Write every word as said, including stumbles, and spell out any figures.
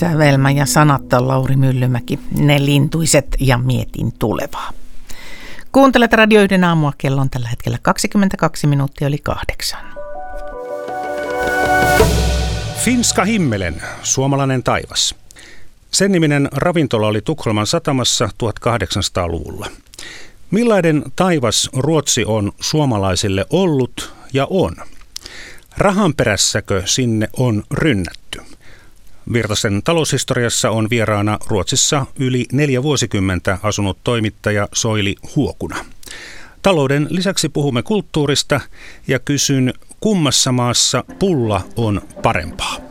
sävelmä ja sanatta Lauri Myllymäki. Ne lintuiset ja mietin tulevaa. Kuuntelet Radio yhden aamua, kello on tällä hetkellä kaksikymmentäkaksi minuuttia yli kahdeksan. Finska himmelen, suomalainen taivas. Sen niminen ravintola oli Tukholman satamassa tuhatkahdeksansataaluvulla. Millainen taivas Ruotsi on suomalaisille ollut ja on? Rahan perässäkö sinne on rynnätty? Virtasen taloushistoriassa on vieraana Ruotsissa yli neljä vuosikymmentä asunut toimittaja Soili Huokuna. Talouden lisäksi puhumme kulttuurista ja kysyn, kummassa maassa pulla on parempaa.